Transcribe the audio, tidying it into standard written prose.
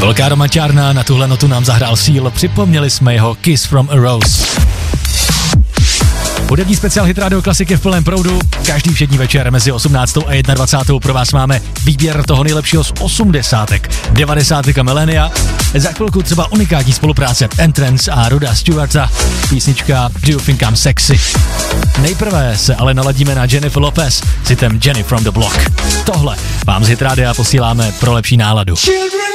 Velká romanťárna, na tuhle notu nám zahrál Seal, připomněli jsme jeho Kiss from a Rose. Hudební speciál Hit Radio Klasiky v plném proudu. Každý všední večer mezi 18. a 21. pro vás máme výběr toho nejlepšího z 80. 90. a milénia. Za chvilku třeba unikátní spolupráce Entrance a Roda Stewarta, písnička Do You Think I'm Sexy. Nejprve se ale naladíme na Jennifer Lopez s hitem Jenny from the Block. Tohle vám z Hit Radia posíláme pro lepší náladu.